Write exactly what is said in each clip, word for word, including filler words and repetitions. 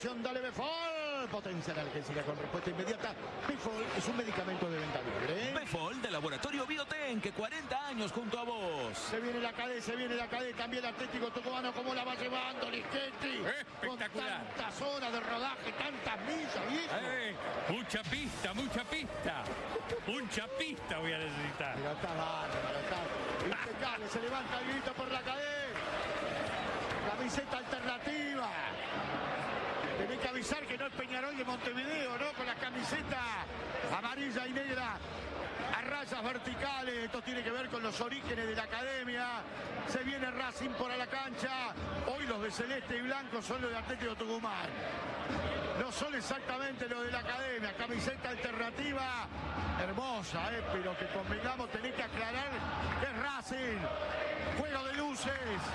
Dale Befol, potencia analgésica con respuesta inmediata. Befol es un medicamento de venta libre. Befol de Laboratorio Bioten, que cuarenta años junto a vos. Se viene la cadena, se viene la cadena, también Atlético Tucumano, como la va llevando Lischetti. Espectacular. Con tantas horas de rodaje, tantas millas, viejo. Eh, mucha pista, mucha pista. Mucha pista voy a necesitar. Pero está bárbaro, está impecable, se levanta el grito por la cadena. Camiseta alternativa. Tenés que avisar que no es Peñarol de Montevideo, ¿no? Con la camiseta amarilla y negra a rayas verticales. Esto tiene que ver con los orígenes de la academia. Se viene Racing por a la cancha. Hoy los de celeste y blanco son los de Atlético Tucumán. No son exactamente los de la academia. Camiseta alternativa. Hermosa, ¿eh? Pero que convengamos, tenés que aclarar que es Racing. Juego de luces.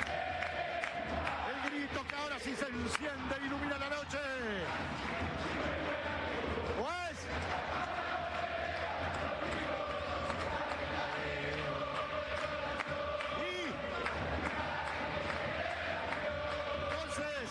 El grito que ahora sí se enciende, ilumina la noche. Pues. Y. Entonces.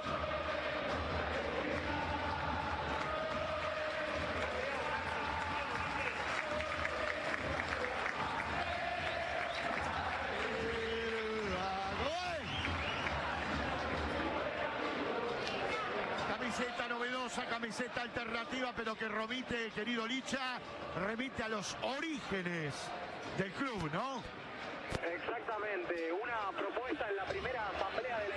Camiseta novedosa, camiseta alternativa, pero que remite, querido Licha, remite a los orígenes del club, ¿no? Exactamente, una propuesta en la primera asamblea de